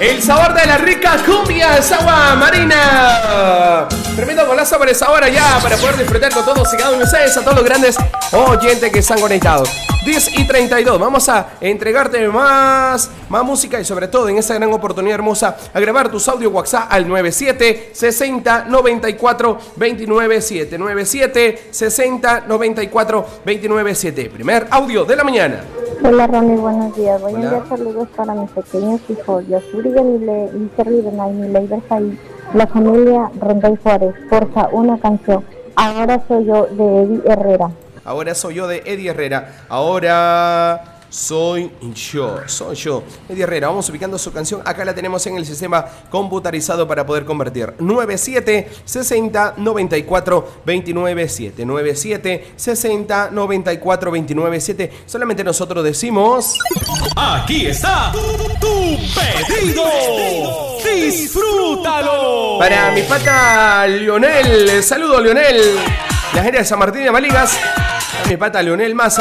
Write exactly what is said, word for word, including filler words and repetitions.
El sabor de la rica cumbia es agua marina. Tremendo golazo por esa hora ya para poder disfrutar con todos y cada uno de ustedes, a todos los grandes oyentes que están conectados. diez y treinta y dos, vamos a entregarte más, más música y sobre todo en esta gran oportunidad hermosa a grabar tus audios WhatsApp al nueve siete sesenta noventa y cuatro veintinueve siete. nueve siete sesenta noventa y cuatro veintinueve siete. Primer audio de la mañana. Hola Ronnie, buenos días. Voy Hola. a enviar saludos para mis pequeños hijos, Yasuri Benile, Iser Libenay, Mileiber Jaí, la familia Ronday Juárez. Porfa, una canción. Ahora soy yo, de Eddie Herrera. Ahora soy yo, de Eddie Herrera. Ahora soy yo, soy yo. Eddie Herrera, vamos ubicando su canción. Acá la tenemos en el sistema computarizado para poder convertir. nueve siete sesenta noventa y cuatro veintinueve siete. nueve siete sesenta noventa y cuatro veintinueve siete. Solamente nosotros decimos: aquí está tu, tu pedido. Disfrútalo. Para mi pata Lionel. Saludo, Lionel. La gente de San Martín de Maligas. A mi pata Lionel Massa.